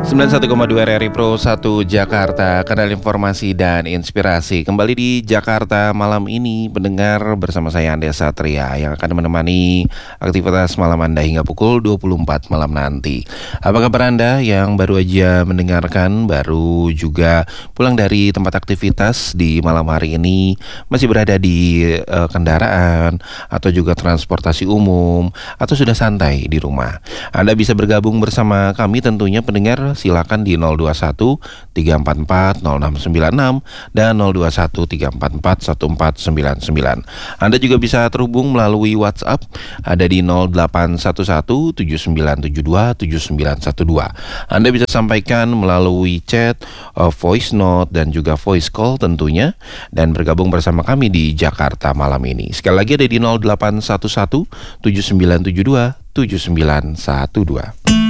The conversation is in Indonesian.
91,2 RRI Pro 1 Jakarta, kanal informasi dan inspirasi. Kembali di Jakarta malam ini, pendengar, bersama saya Andes Satria yang akan menemani aktivitas malam Anda hingga pukul 24 malam nanti. Apa kabar Anda yang baru aja mendengarkan, baru juga pulang dari tempat aktivitas di malam hari ini, masih berada di kendaraan atau juga transportasi umum, atau sudah santai di rumah? Anda bisa bergabung bersama kami tentunya, pendengar. Silakan di 021 344 0696 dan 021 344 1499. Anda juga bisa terhubung melalui WhatsApp, ada di 0811 7972 7912. Anda bisa sampaikan melalui chat, voice note dan juga voice call tentunya, dan bergabung bersama kami di Jakarta malam ini. Sekali lagi ada di 0811 7972 7912.